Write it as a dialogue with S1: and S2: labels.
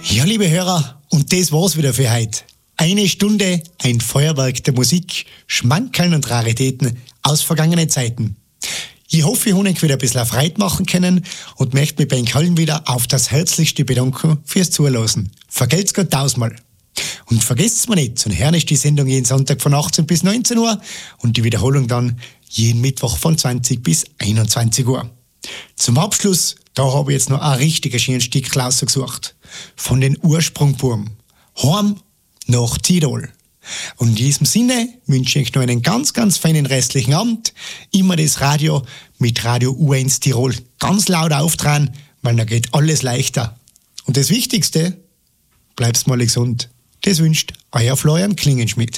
S1: Ja, liebe Hörer, und das war's wieder für heute. Eine Stunde, ein Feuerwerk der Musik, Schmankerln und Raritäten aus vergangenen Zeiten. Ich hoffe, ich habe euch wieder ein bisschen Freude machen können und möchte mich bei euch allen wieder auf das Herzlichste bedanken fürs Zuhören. Vergelt's Gott tausendmal. Und vergesst's mir nicht, zum Hören ist die Sendung jeden Sonntag von 18 bis 19 Uhr und die Wiederholung dann jeden Mittwoch von 20 bis 21 Uhr. Zum Abschluss, da habe ich jetzt noch ein richtiges schönes Stück rausgesucht. Von den Ursprungbuben. Heim nach Tirol. Und in diesem Sinne wünsche ich noch einen ganz, ganz feinen restlichen Abend. Immer das Radio mit Radio U1 Tirol ganz laut auftragen, weil dann geht alles leichter. Und das Wichtigste, bleibst mal gesund. Das wünscht euer Florian Klingenschmidt.